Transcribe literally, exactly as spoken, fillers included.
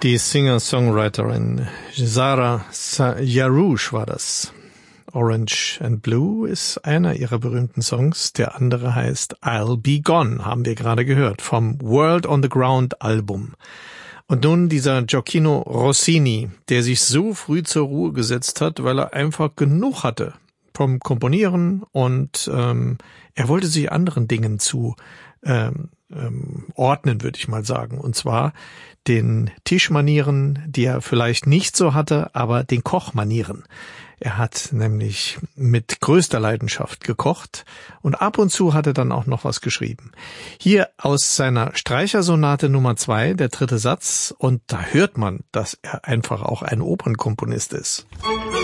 Die Singer-Songwriterin Zara Jarouche war das. Orange and Blue ist einer ihrer berühmten Songs. Der andere heißt I'll Be Gone, haben wir gerade gehört, vom World on the Ground Album. Und nun dieser Gioacchino Rossini, der sich so früh zur Ruhe gesetzt hat, weil er einfach genug hatte vom Komponieren und ähm, er wollte sich anderen Dingen zu ähm, ähm, ordnen, würde ich mal sagen. Und zwar den Tischmanieren, die er vielleicht nicht so hatte, aber den Kochmanieren. Er hat nämlich mit größter Leidenschaft gekocht und ab und zu hat er dann auch noch was geschrieben. Hier aus seiner Streichersonate Nummer zwei, der dritte Satz, und da hört man, dass er einfach auch ein Opernkomponist ist.